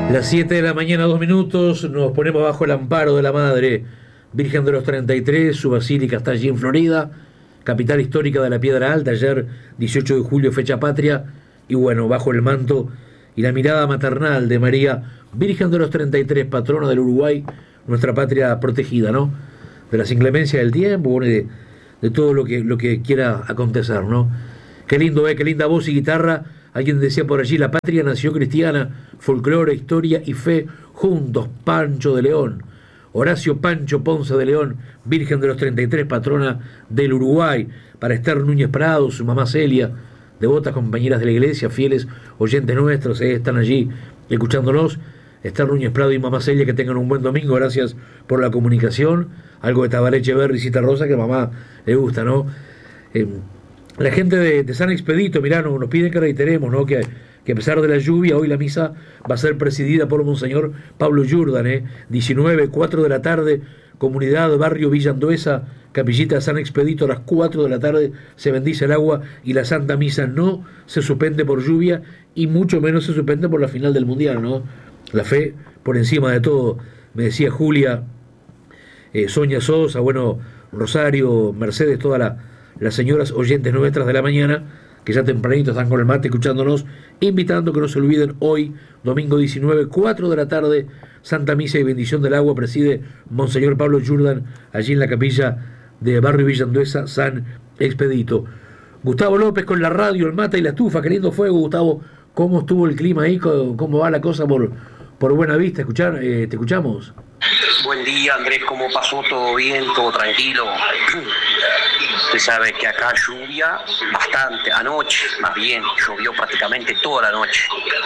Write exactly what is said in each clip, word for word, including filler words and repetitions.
Las siete de la mañana, dos minutos, nos ponemos bajo el amparo de la Madre Virgen de los treinta y tres, su basílica está allí en Florida, capital histórica de la Piedra Alta, ayer dieciocho de julio, fecha patria, y bueno, bajo el manto y la mirada maternal de María Virgen de los treinta y tres, patrona del Uruguay, nuestra patria protegida, ¿no? De las inclemencias del tiempo, bueno, y de, de todo lo que, lo que quiera acontecer, ¿no? Qué lindo, ¿eh? Qué linda voz y guitarra. Alguien decía por allí, la patria nació cristiana, folclore, historia y fe, juntos, Pancho de León. Horacio Pancho Ponce de León, Virgen de los treinta y tres, patrona del Uruguay. Para Esther Núñez Prado, su mamá Celia, devotas compañeras de la iglesia, fieles oyentes nuestros, eh, están allí escuchándonos. Esther Núñez Prado y mamá Celia, que tengan un buen domingo, gracias por la comunicación. Algo de Tabaré Echeverri y Cita Rosa, que a mamá le gusta, ¿no? Eh, La gente de, de San Expedito, mirá, nos, nos piden que reiteremos, ¿no? Que, que a pesar de la lluvia, hoy la misa va a ser presidida por Monseñor Pablo Jordan, ¿eh? diecinueve, cuatro de la tarde, comunidad, barrio Villa Anduesa, Capillita de San Expedito, a las cuatro de la tarde se bendice el agua y la Santa Misa no se suspende por lluvia y mucho menos se suspende por la final del Mundial, ¿no? La fe por encima de todo, me decía Julia, eh, Sonia Sosa, bueno, Rosario, Mercedes, toda la... las señoras oyentes nuestras de la mañana, que ya tempranito están con el mate escuchándonos, invitando que no se olviden hoy, domingo diecinueve, cuatro de la tarde, Santa Misa y Bendición del Agua, preside Monseñor Pablo Jordan, allí en la capilla de Barrio Villa Anduesa, San Expedito. Gustavo López con la radio, el mate y la estufa, qué lindo fuego, Gustavo. ¿Cómo estuvo el clima ahí? ¿Cómo va la cosa por, por Buena Vista? ¿Escuchar? Eh, ¿Te escuchamos? Buen día, Andrés, ¿cómo pasó? ¿Todo bien? ¿Todo tranquilo? Usted sabe que acá lluvia bastante, anoche más bien, llovió prácticamente toda la noche.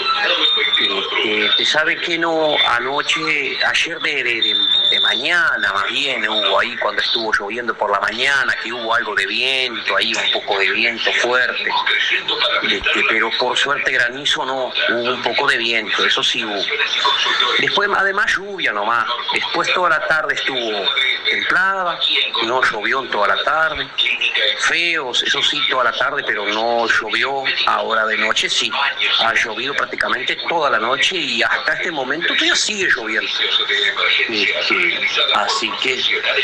Este, usted sabe que no, anoche, ayer de, de, de, de mañana más bien hubo ahí cuando estuvo lloviendo por la mañana, que hubo algo de viento, ahí un poco de viento fuerte. Este, pero por suerte granizo no, hubo un poco de viento, eso sí hubo. Después además lluvia nomás, después toda la tarde estuvo templada, no llovió en toda la tarde. Feos, eso sí, toda la tarde, pero no llovió. Ahora de noche sí, ha llovido prácticamente toda la noche y hasta este momento todavía sigue lloviendo. Este, así que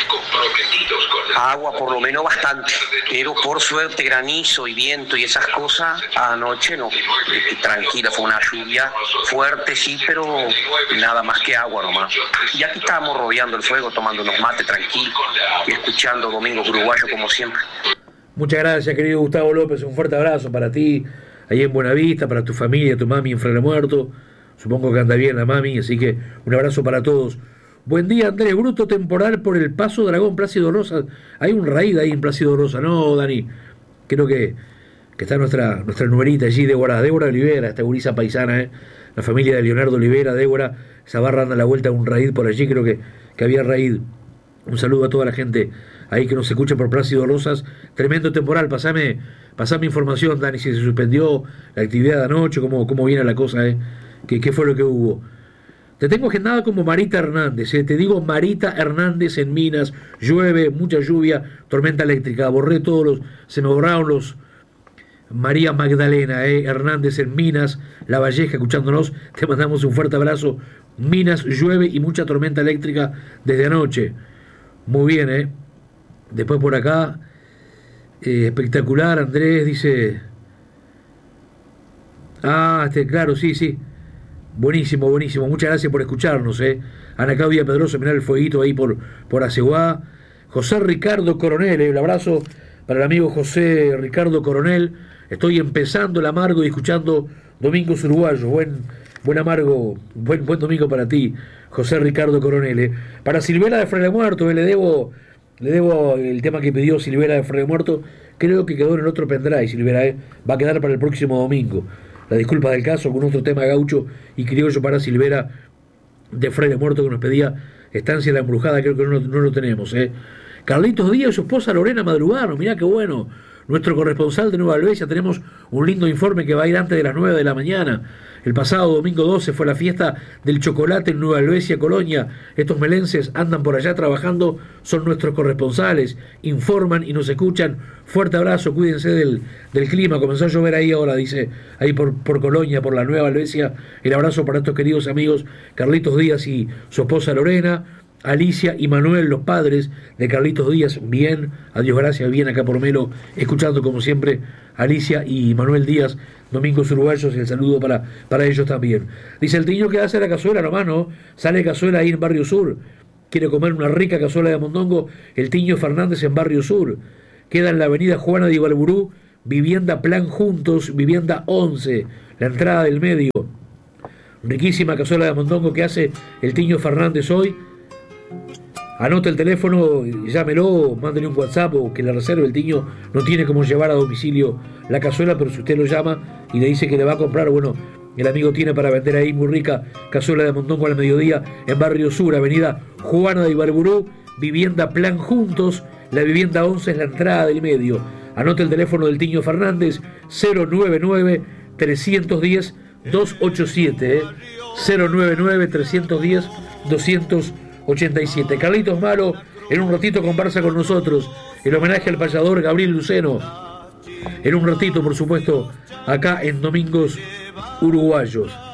agua por lo menos bastante, pero por suerte granizo y viento y esas cosas anoche no. Este, tranquila, fue una lluvia fuerte sí, pero nada más que agua nomás. Y aquí estábamos rodeando el fuego, tomando unos mates tranquilos y escuchando Domingo Uruguayo como siempre. Muchas gracias, querido Gustavo López, un fuerte abrazo para ti, ahí en Buenavista, para tu familia, tu mami en Frele Muerto, supongo que anda bien la mami, así que un abrazo para todos. Buen día, Andrés, bruto temporal por el Paso Dragón, Plácido Rosa, hay un raíz ahí en Plácido Rosa, ¿no, Dani? Creo que, que está nuestra, nuestra numerita allí, Débora, Débora Olivera, esta gurisa paisana, ¿eh? La familia de Leonardo Olivera, Débora, esa barra anda a la vuelta a un raíz por allí, creo que, que había raíz. Un saludo a toda la gente ahí que nos escucha por Plácido Rosas. Tremendo temporal, pasame, pasame información, Dani, si se suspendió la actividad de anoche, cómo, cómo viene la cosa, ¿eh? ¿Qué, qué fue lo que hubo? Te tengo agendada como Marita Hernández, ¿eh? Te digo Marita Hernández en Minas, llueve, mucha lluvia, tormenta eléctrica, borré todos los, se me borraron los María Magdalena, ¿eh? Hernández en Minas, La Valleja, escuchándonos, te mandamos un fuerte abrazo. Minas, llueve y mucha tormenta eléctrica desde anoche. Muy bien, ¿eh? Después por acá, eh, espectacular, Andrés dice... Ah, este, claro, sí, sí. Buenísimo, buenísimo. Muchas gracias por escucharnos, ¿eh? Ana Claudia Pedroso, mirá el fueguito ahí por, por Aceguá. José Ricardo Coronel, ¿eh? Un abrazo para el amigo José Ricardo Coronel. Estoy empezando el amargo y escuchando Domingos Uruguayos. Buen, buen amargo, buen, buen domingo para ti, José Ricardo Coronel. ¿eh? Para Silvera de Frele Muerto, ¿eh? le debo le debo el tema que pidió Silvera de Frele Muerto. Creo que quedó en el otro pendrive, Silvera. ¿eh? Va a quedar para el próximo domingo. La disculpa del caso con otro tema gaucho y criollo para Silvera de Frele Muerto que nos pedía Estancia La Embrujada. Creo que no, no lo tenemos. ¿eh? Carlitos Díaz y su esposa Lorena Madrugano. Mirá qué bueno. Nuestro corresponsal de Nueva Albesia, tenemos un lindo informe que va a ir antes de las nueve de la mañana. El pasado domingo doce fue la fiesta del chocolate en Nueva Helvecia, Colonia. Estos melenses andan por allá trabajando, son nuestros corresponsales, informan y nos escuchan. Fuerte abrazo, cuídense del, del clima. Comenzó a llover ahí ahora, dice, ahí por, por Colonia, por la Nueva Helvecia. El abrazo para estos queridos amigos Carlitos Díaz y su esposa Lorena, Alicia y Manuel, los padres de Carlitos Díaz. Bien, a Dios gracias, bien acá por Melo, escuchando como siempre Alicia y Manuel Díaz, Domingos Uruguayos, el saludo para, para ellos también. Dice el Tiño que hace la cazuela nomás, ¿no? Sale cazuela ahí en Barrio Sur. Quiere comer una rica cazuela de mondongo, el Tiño Fernández en Barrio Sur. Queda en la avenida Juana de Ibarburú, vivienda Plan Juntos, vivienda once, la entrada del medio. Riquísima cazuela de mondongo que hace el Tiño Fernández hoy. Anote el teléfono, llámelo, mándele un WhatsApp o que le reserve. El Tiño no tiene cómo llevar a domicilio la cazuela, pero si usted lo llama y le dice que le va a comprar, bueno, el amigo tiene para vender ahí muy rica cazuela de mondongo al mediodía en Barrio Sur, avenida Juana de Ibarburú, vivienda Plan Juntos, la vivienda once es la entrada del medio. Anote el teléfono del Tiño Fernández, cero nueve nueve, tres uno cero, dos ocho siete, eh. cero nueve nueve, tres uno cero, dos ochenta y siete. Carlitos Malo en un ratito conversa con nosotros, el homenaje al payador Gabriel Luceno, en un ratito por supuesto acá en Domingos Uruguayos.